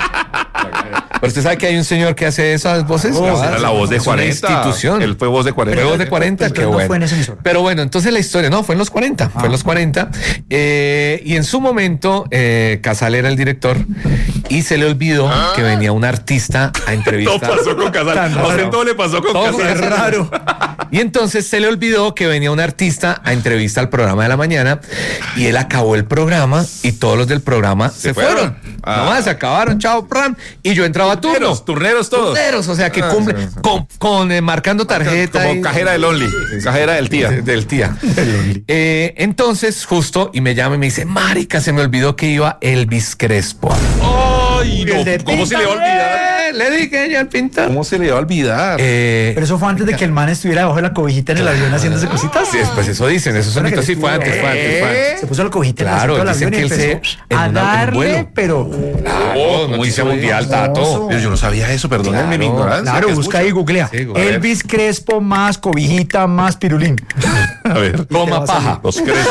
Pero usted sabe que hay un señor que hace esas voces. Era la voz de Es una 40. institución. Él fue voz de 40. Fue voz de 40, Pero qué no bueno. fue en esa emisora. Pero bueno, entonces la historia, no, fue en los 40, fue en los 40. Y en su momento, Casal era el director y se le olvidó que venía un artista a Todo entrevistar. pasó con Casal. Tan A usted raro. todo le pasó con Todo Casal. Es raro. Y entonces se le olvidó que venía un artista a entrevista al programa de la mañana y él acabó el programa y todos los del programa se fueron. Ah. Nomás se acabaron, chao, pram, y yo entraba a turno. Turneros todos. Turneros, o sea que cumple con marcando tarjeta. Como y- cajera del Only. Cajera del tía. del tía. Entonces, justo, y me llama y me dice, marica, se me olvidó que iba Elvis Crespo. Ay, El de no. ¿Cómo se le va a olvidar? Le dije yo al pintar. ¿Cómo se le va a olvidar? Pero eso fue antes de que el man estuviera debajo de la cobijita en el avión haciéndose cositas. Sí, pues eso dicen, eso son Bueno, que mitos. Sí, fue antes, fue antes, fue antes. Se puso la cobijita Claro, en el asiento del dicen avión y que él empezó se- a en un darle, vuelo. pero Como noticia dice mundial, Tato. Tato. Pero yo no sabía eso, perdónenme mi Claro, ignorancia. claro, ¿Qué busca escucha? ahí, googlea. Sí, googlea. Elvis Crespo más cobijita más pirulín. A ver. Coma paja. Los crespos.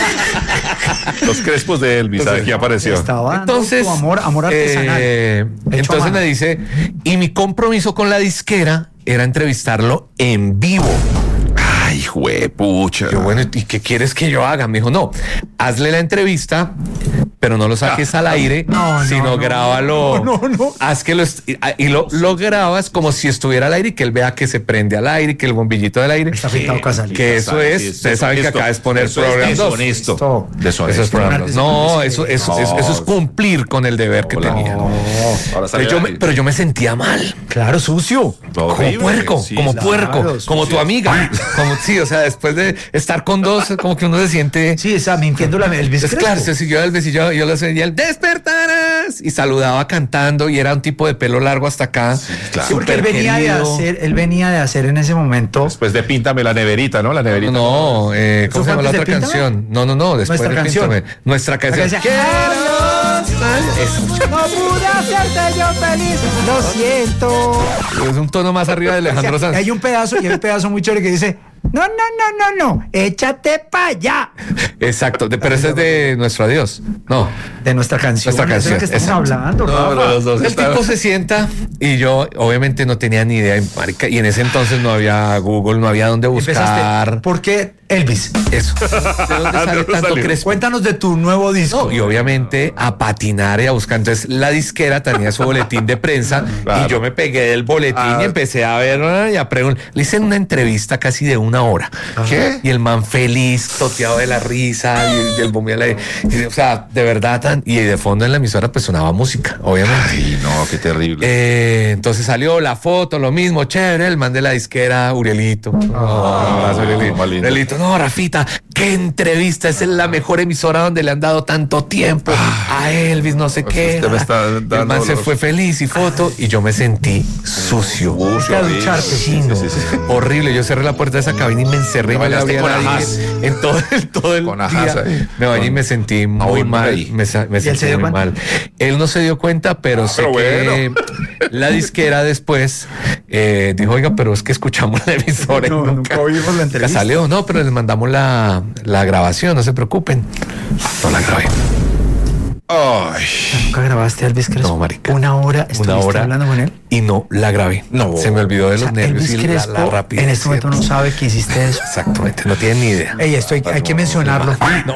Los crespos de Elvis. Aquí apareció. Estaba dando Entonces, su amor artesanal. Hecho a entonces mano. me dice, y mi compromiso con la disquera era entrevistarlo en vivo. Ay, juepucha. Yo, bueno, ¿y qué quieres que yo haga? Me dijo, no, hazle la entrevista, pero no lo saques al aire, No, sino no, grábalo. no. Haz que lo grabas como si estuviera al aire y que él vea que se prende al aire, que el bombillito del aire. Está pintado Casal. Que eso es, ustedes saben que acá es poner Program 2. Deshonesto. Esto- Deshonesto. Eso es Program 2. No, Eso eso es cumplir con el deber que tenía. Ahora sale Pero yo me sentía mal. Claro, sucio. Como horrible. puerco, Sí, como claro, puerco, como tu amiga. Como, sí, o sea, después de estar con dos, como que uno se siente. Sí, está mintiendo el Es Crespo. claro, se siguió el besillo yo lo sé, y él, despertarás, y saludaba cantando, y era un tipo de pelo largo hasta acá. claro. Sí, porque él venía de hacer en ese momento. Después de Píntame la neverita, ¿no? La neverita. No, ¿cómo se fue llama la antes de otra Píntame? canción? No, después Nuestra de canción. Píntame. Nuestra canción. La que decía, no pude hacerte yo feliz, lo siento. Es un tono más arriba de Alejandro O sea, Sanz. hay un pedazo muy chévere que dice, no, échate para allá. Exacto, pero ese es de Nuestro Adiós. No, De nuestra canción. nuestra canción. Eso es lo que estamos exacto. hablando, No, Rafa. pero los dos El estaban- tipo se sienta y yo obviamente no tenía ni idea, marica, y en ese entonces no había Google, no había dónde buscar. ¿Por qué Elvis? Eso. ¿De dónde sale ¿De dónde tanto salió? Crespo? Cuéntanos de tu nuevo disco. No, y obviamente a patinar y a buscar. Entonces la disquera tenía su boletín de prensa Claro. y yo me pegué del boletín y empecé a ver y a preguntar. Le hice una entrevista casi de 1 hora. ¿Qué? Y el man feliz, toteado de la risa y el bombeo. O sea, de verdad. Y de fondo en la emisora pues sonaba música, obviamente. Ay, no, qué terrible. Entonces salió la foto, lo mismo, chévere, el man de la disquera, Urielito. Un abrazo, Urielito. más lindo. Urielito, no, Rafita, qué entrevista, esa es la mejor emisora donde le han dado tanto tiempo a Elvis, no sé qué. usted me está El dando man se los- fue feliz y foto, y yo me sentí sucio. Fuiste a ducharte, Sí, sí, sí. Horrible, yo cerré la puerta de esa cabina y me encerré y Te no le bañaste abría a con nadie ajás. en todo el Con ajás día. ahí. Me bañé y me sentí muy Aún mal, ahí. me él se sentí dio muy cuenta? mal. Él no se dio cuenta, pero sé pero que bueno. la disquera después dijo, oiga, pero es que escuchamos la emisora y No, nunca oímos la nunca entrevista. salió, no, pero les mandamos la grabación, no se preocupen. No la grabé. Ay, ¿Nunca grabaste a Elvis Crespo? No, marica. 1 hora estuviste Una hora hablando con él. y no la grabé. No. Se me olvidó de O sea, los nervios Elvis y Crespo la rapidez. en este momento no sabe que hiciste eso. Exactamente, no tienen ni idea. Ey, esto hay que mencionarlo.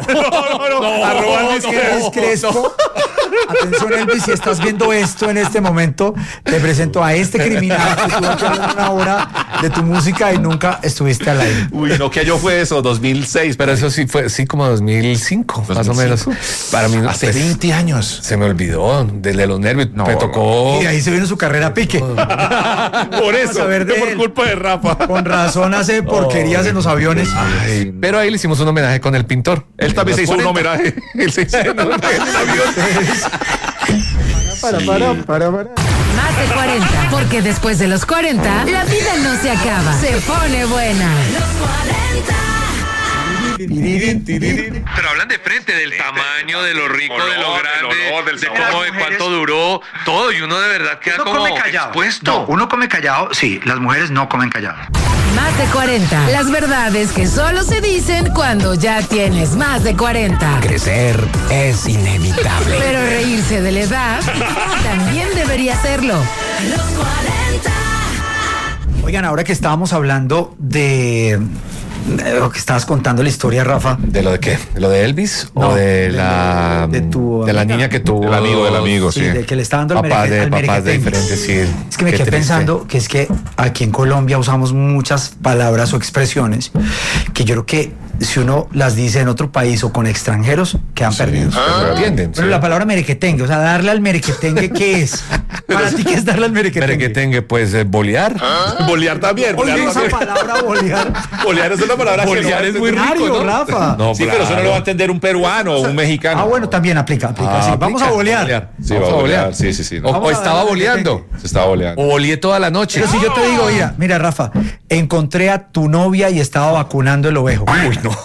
arroba Elvis Crespo. Atención, Elvis, si estás viendo esto en este momento, te presento a este criminal que estuvo aquí hablando 1 hora de tu música y nunca estuviste al aire. Uy, no, ¿qué año fue eso? 2006. Pero eso sí fue, sí, como 2005, más o menos. Para mí, Hace pues, 20 años. se me olvidó de los nervios. No, me tocó. Y de ahí se vino su carrera a pique. Por Vamos a ver de por él. culpa de Rafa. Con razón hace porquerías en los aviones. Ay, Pero ahí le hicimos un homenaje con el pintor. él también se En hizo los un 40. homenaje. Él se hizo un homenaje en el avión. Para. Más de 40. Porque después de los 40, la vida no se acaba. Se pone buena. Pero hablan de frente del tamaño, de lo rico, de lo olor, grande, del olor, del de sabor. cómo, de cuánto duró, todo. Y uno de verdad queda como expuesto. uno come callado, sí, las mujeres no comen callado. Más de 40. Las verdades que solo se dicen cuando ya tienes más de 40. Crecer es inevitable. Pero reírse de la edad también debería serlo. Oigan, ahora que estábamos hablando de lo que estabas contando la historia, Rafa. ¿De lo de qué? ¿De lo de Elvis? No, ¿O de de la tu de la amiga. niña que tuvo? Del amigo, sí. De que le está dando al Papás de merequetengue. diferentes, sí. Es que me Qué quedé triste. pensando que es que aquí en Colombia usamos muchas palabras o expresiones que yo creo que si uno las dice en otro país o con extranjeros, quedan perdidos. ¿Entienden? Pero la palabra merequetengue, o sea, darle al merequetengue, ¿qué es? Para ti, ¿qué es darle al merequetengue? Merequetengue, pues bolear. Bolear también. Oye, Bolear esa también. palabra bolear. Bolear es una palabra que Bolear no es muy rico, Mario, ¿no? Rafa. No, Sí, pero eso no lo va a claro. entender un peruano o un mexicano. Ah, bueno, también aplica. Sí. Vamos a Aplica, bolear. Sí, Vamos va a a bolear. bolear. Sí, sí, sí. O, Vamos o a estaba darle boleando. Se estaba boleando. O boleé toda la noche. Pero si yo te digo, mira, Rafa, encontré a tu novia y estaba vacunando el ovejo. Uy, no.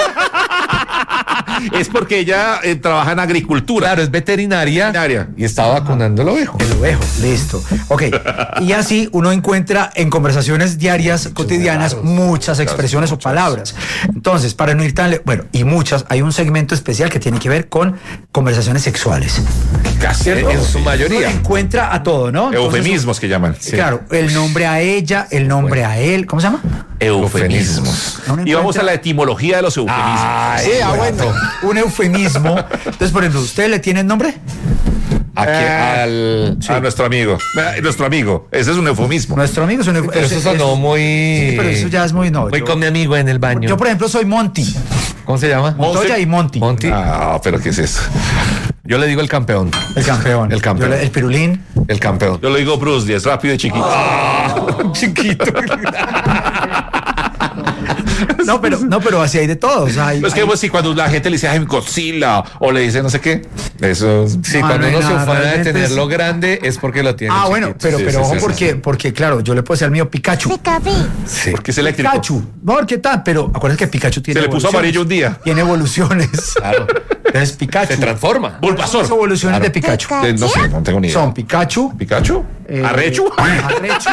Es porque ella trabaja en agricultura. Claro, es veterinaria. Veterinaria. Y estaba vacunando el ovejo. El ovejo, listo. Ok. Y así uno encuentra en conversaciones diarias, cotidianas, muchas expresiones o palabras. Entonces, para no ir tan bueno, y muchas, hay un segmento especial que tiene que ver con conversaciones sexuales. Casi En su Uno mayoría. encuentra a todo, ¿no? Entonces, Eufemismos que llaman. Claro, el nombre a ella, el nombre a él. ¿Cómo se llama? Eufemismos. Uno Y vamos encuentra- a la etimología de los eufemismos. Ay, Bueno, un eufemismo. Entonces, por ejemplo, ¿usted le tiene nombre? Aquí al. A nuestro amigo. Nuestro amigo. Ese es un eufemismo. Nuestro amigo es un Pero eso sonó muy. Sí, pero eso ya es muy no. Voy yo- con mi amigo en el baño. Yo, por ejemplo, soy Monty. ¿Cómo se llama? Montoya y Monty. Monty. Ah, pero ¿qué es eso? Yo le digo el campeón. El campeón. El campeón. El pirulín. El campeón. Yo lo digo Bruce Lee, es rápido y chiquito. Chiquito. No, pero así hay de todo. O sea, Es que pues, si cuando la gente le dice ay, Godzilla o le dice no sé qué, eso. Sí, No, cuando no hay uno se nada, ufana de realmente tenerlo es- grande es porque lo tiene bueno, chiquito. pero Sí, ojo, sí. porque claro, yo le puedo decir al mío Pikachu. Sí. Porque es eléctrico. Pikachu, no, ¿qué tal? Pero acuérdense que Pikachu tiene Se le puso evoluciones. amarillo un día. Tiene evoluciones. Claro. Entonces Pikachu. Se transforma. Bulbasaur. Las evoluciones de Pikachu. No sé, no tengo ni idea. Son Pikachu. ¿Pikachu? eh, ¿Arrechu? Arrechu.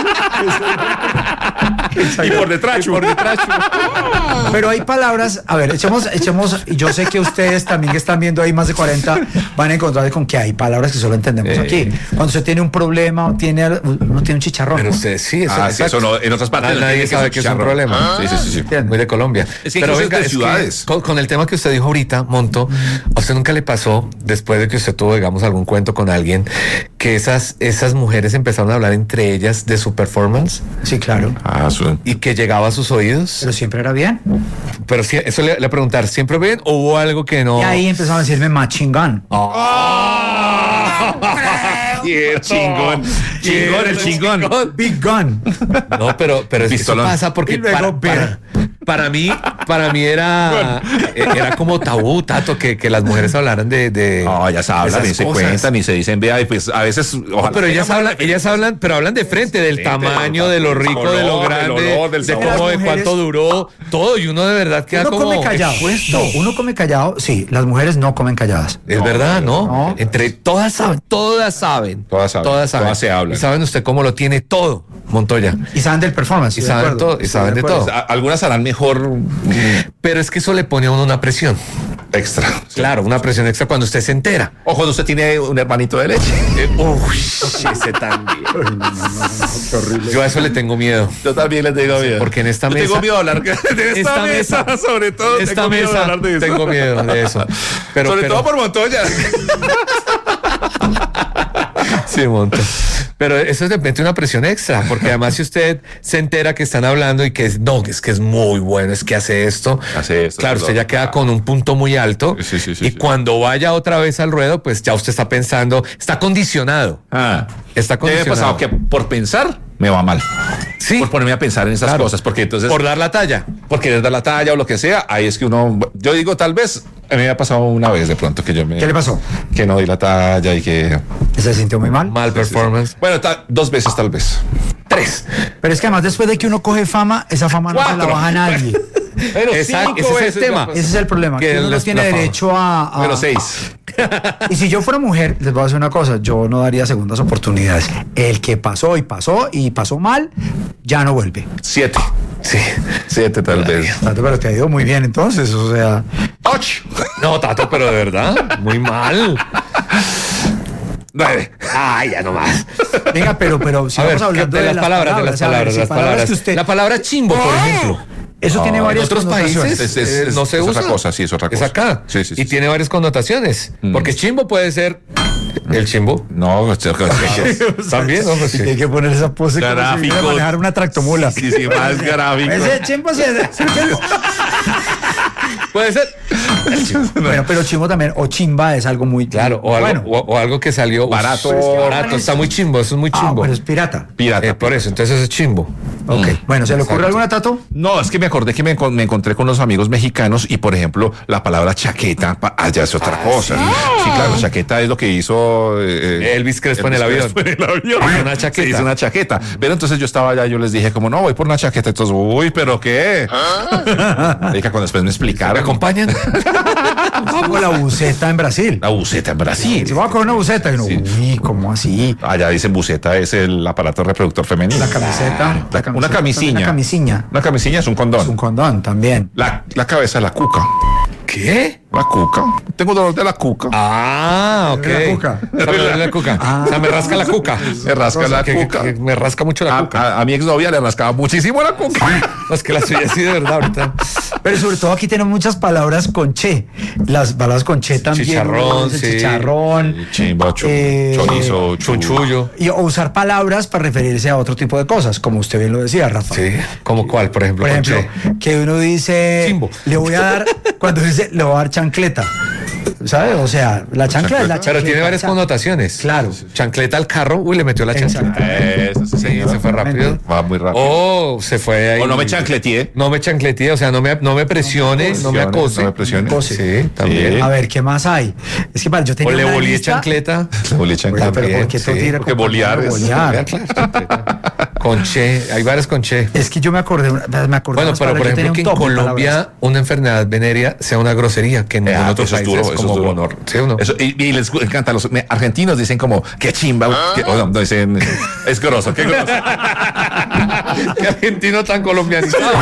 Y por detrás. Pero hay palabras, a ver, echemos, y yo sé que ustedes también que están viendo ahí más de 40 van a encontrar con que hay palabras que solo entendemos aquí. Cuando usted tiene un problema o uno tiene un chicharrón. Pero ¿no? ustedes sí, eso, Sí, eso no, en otras partes. Nadie sabe que es un problema. Sí. Muy de Colombia. Es que pero hay cosas de es que ciudades. con el tema que usted dijo ahorita, Monto, ¿a usted nunca le pasó, después de que usted tuvo, digamos, algún cuento con alguien, que esas mujeres empezaron a hablar entre ellas de su performance Sí, claro. y que llegaba a sus oídos? Pero siempre era bien. Pero sí, eso le voy a preguntar, ¿siempre bien o hubo algo que no? Y ahí empezaron a decirme machine gun. Y el chingón. Chingón, el chingón. Big gun. No, pero es que eso Pistolón. pasa porque Y luego para mí era como tabú, Tato, que las mujeres hablaran de No, ellas hablan esas y se cosas. cuentan y se dicen, vea, y pues a veces. Ojalá Pero ellas hablan, pero hablan de frente, del tamaño, de lo rico, de lo color, del grande, olor, del de sabor. cómo, de Las cuánto mujeres- duró, todo, y uno de verdad queda Uno como come callado. expuesto. No, uno come callado. Sí, las mujeres no comen calladas. Es verdad, ¿no? no. Entre todas saben. Todas se hablan. Y saben usted cómo lo tiene todo, Montoya. Y saben del performance. Y estoy de saben acuerdo, todo, y estoy saben de acuerdo. todo. Algunas harán mejor Pero es que eso le pone a uno una presión. extra. Claro, una presión extra cuando usted se entera. O cuando usted tiene un hermanito de leche. Uy, ese también. Yo a eso le tengo miedo. Yo también les tengo miedo. Porque en esta Yo mesa. tengo miedo de hablar de esta mesa, sobre todo. Esta tengo miedo de mesa. hablar de eso. Tengo miedo de eso. Sobre todo por Montoya. Sí, Monto. Pero eso es de repente una presión extra, porque además si usted se entera que están hablando y que es que es muy bueno, es que hace esto. Claro, usted ya queda con un punto muy alto. Y cuando vaya otra vez al ruedo, pues ya usted está pensando, está condicionado. Está Me ha condicionado. pasado que por pensar me va mal. Sí. Por ponerme a pensar en esas Claro. cosas, porque entonces Por dar la talla. por querer dar la talla o lo que sea, ahí es que uno, yo digo tal vez, a mí me ha pasado una vez de pronto que yo me... ¿Qué le pasó? Que no di la talla y que... ¿Se sintió muy mal? Mal performance. Bueno, 2 veces tal vez. 3. Pero es que además después de que uno coge fama, esa fama no se la 4. baja a nadie. Pero Exacto, 5 ese es el veces tema. me ha Ese es el problema. Que Que uno no les- tiene la fama. derecho a... Pero 6. Y si yo fuera mujer, les voy a decir una cosa, yo no daría segundas oportunidades. El que pasó y pasó mal, ya no vuelve. 7. Sí. 7 tal vez. Tato, pero te ha ido muy bien entonces, o sea... 8. No, Tato, pero de verdad, muy mal. 9. Ay, ya no más. Venga, pero si A ver, vamos hablando de las palabras, a ver, si palabras que usted... La palabra chimbo, por ejemplo. Eso tiene En varias otros connotaciones. países no se es usa. otra cosa, sí, es otra cosa. Es acá. Sí, sí, sí, y sí. tiene varias connotaciones. Porque chimbo puede ser el chimbo. No, También, ¿no? Pues sí. Tiene que poner esa pose como si Gráfico. fuera a manejar una tractomula. Sí, más gráfico. Ese chimbo sí es... Puede ser. Bueno, pero chimbo también, o chimba es algo muy... Claro, o algo, bueno. o algo que salió Barato. barato, está muy chimbo, eso es muy Ah, chimbo. pero es pirata. Pirata. Por eso, entonces eso es chimbo. Ok. Bueno, ¿se le ocurre Exacto. alguna, Tato? No, es que me acordé que me encontré con unos amigos mexicanos y, por ejemplo, la palabra chaqueta allá es otra cosa. Sí, claro, chaqueta es lo que hizo Elvis Crespo en el avión. Crespo en el avión. Una chaqueta. Se hizo una chaqueta. Pero entonces yo estaba allá y yo les dije, como no, voy por una chaqueta. Entonces, uy, ¿pero qué? Dije, cuando después me ¿Me explicaron. acompañan? Como la buceta en Brasil. La buceta en Brasil. Si voy a coger una buceta, y uno, uy, ¿cómo así? Allá dicen buceta es el aparato reproductor femenino. La camiseta. Una camisiña. Una camisiña. Una camisiña es un condón. Es un condón también. La cabeza es la cuca. ¿Qué? La cuca. Tengo dolor de la cuca. Ah, ok. La cuca. O sea, me duele la cuca. O sea, me rasca la cuca. Me rasca la cuca. que me rasca mucho la cuca. A mi exnovia le rascaba muchísimo la cuca. No, es que la suya sí de verdad ahorita. Pero sobre todo aquí tenemos muchas palabras con che. Las palabras con che también. Chicharrón, el sí. chicharrón. Chimbo, chorizo, Chunchullo. Y o usar palabras para referirse a otro tipo de cosas, como usted bien lo decía, Rafa. Sí. ¿Como cuál, por ejemplo? Por con ejemplo, che? que uno dice, Chimbo. le voy a dar, cuando dice, le voy a dar chancleta. ¿Sabes? O sea, la chancla es la chancleta. Pero tiene varias connotaciones. Claro. Chancleta al carro, uy, le metió la chancleta. Eso sí, Sí, señor. se fue rápido. Va muy rápido. O se fue ahí. O no me chancleteé. No me chancleteé, o sea, no me presione, no me acose. No me presione. Sí, también. Sí. A ver, ¿qué más hay? Es que para yo O tenía le una volí lista. chancleta. Oye, chancleta. Pero ¿por qué Sí, todo tiene porque acompañado bolear de es- bolear? Claro, chancleta. Con che, hay varias con che. Es que yo me acordé Bueno, unas pero palabras, por yo ejemplo tenía que un en top de Colombia palabras. una enfermedad venérea sea una grosería, que en ningún otro Eso es país duro, es eso como es duro. honor. ¿Sí o no? Eso, y les encanta. Los argentinos dicen como, qué chimba. O no, dicen, es grosso, qué grosso. Qué argentino tan colombianizado.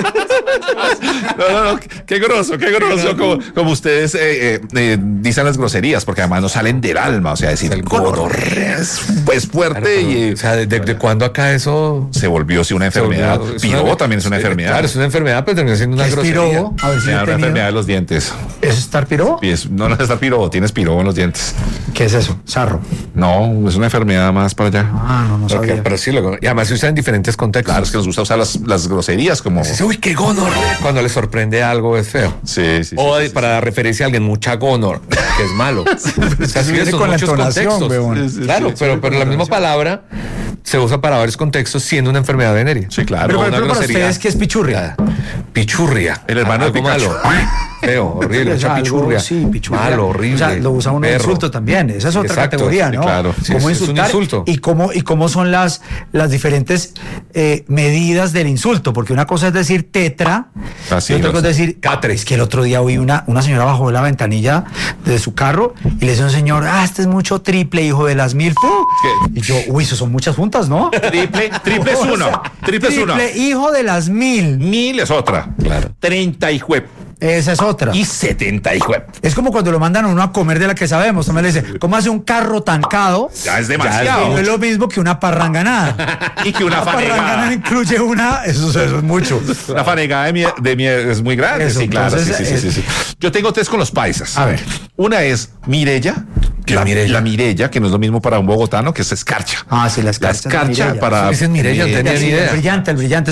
No, qué grosso, como ustedes dicen las groserías, porque además no salen del alma, o sea, decir El gonorrea es fuerte y O sea, ¿de cuándo acá eso se volvió sí, una enfermedad. volvió- es Pirobo una- también es una enfermedad. Claro, es una enfermedad, pero terminó siendo una ¿Qué es grosería. pirobo? A ver si Se yo llama he una tenido. enfermedad de los dientes. ¿Eso es estar pirobo? Y no es estar pirobo, tienes pirobo en los dientes. ¿Qué es eso? Sarro. No, es una enfermedad más para allá. Ah, no Porque- sabía. pero sí, y además se usa en diferentes contextos. Claro, es que nos gusta usar las groserías como. Dice, uy, qué gonor. Cuando le sorprende algo es feo. Sí. O para referirse a alguien, mucha gonor, que es malo. O sea, sí, viene son con la muchos entonación, contextos. weón. Claro, pero la misma palabra se usa para varios contextos siendo una enfermedad venérea. Sí, claro. Pero, No por una ejemplo, para grosería. ustedes, ¿qué es pichurria? Pichurria. El hermano de Algo Pikachu. malo. Feo, horrible. O sea, Mucha algo- pichurria. Sí, pichurria. Malo, horrible. O sea, lo usa uno de perro. insulto también. Esa es otra Exacto, categoría, sí, ¿no? claro. Sí, Cómo es un insultar insulto. y cómo son las diferentes medidas del insulto. Porque una cosa es decir tetra Así, y otra cosa es decir catre. Es que el otro día oí una señora bajó de la ventanilla de su carro y le dice a un señor, este es mucho triple, hijo de las mil. ¿Qué? Y yo, uy, eso son muchas juntas, ¿no? Triple es O uno. sea, Triple es uno. hijo de las mil. 1000 es otra. Claro. 30 y juep. Esa es otra. Y 70 y juep. Es como cuando lo mandan a uno a comer de la que sabemos. También le dice, ¿cómo hace un carro tancado? Ya es Y demasiado. no es lo mismo que una parranganada. Y que una parranganada fanegada. incluye eso es mucho. Una fanegada de miel es muy grande. Eso, sí, claro. entonces, Sí. Yo tengo 3 con los paisas. A ver. Una es Mirella. ¿Qué es Mirella? La Mirella, que no es lo mismo para un bogotano, que es escarcha. Ah, sí, la La escarcha es escarcha Mirella. para. Ese es Mirella, no tenía ni idea. El brillante